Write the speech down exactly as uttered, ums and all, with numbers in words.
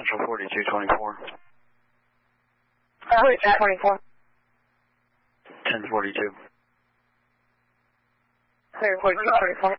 Central forty-two twenty-four. Uh, who's that? twenty-four. ten forty-two. Clear forty-two twenty-four.